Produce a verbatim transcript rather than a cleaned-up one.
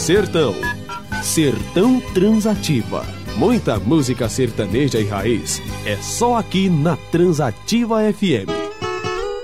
Sertão. Sertão Transativa. Muita música sertaneja e raiz. É só aqui na Transativa F M.